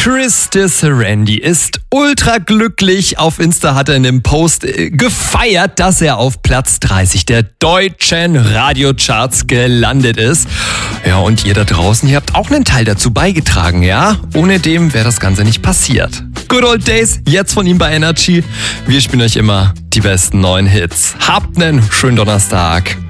Chris Disserandy ist ultra glücklich. Auf Insta hat er in dem Post gefeiert, dass er auf Platz 30 der deutschen Radiocharts gelandet ist. Ja, und ihr da draußen, ihr habt auch einen Teil dazu beigetragen, ja? Ohne dem wäre das Ganze nicht passiert. Good Old Days, jetzt von ihm bei Energy. Wir spielen euch immer die besten neuen Hits. Habt einen schönen Donnerstag.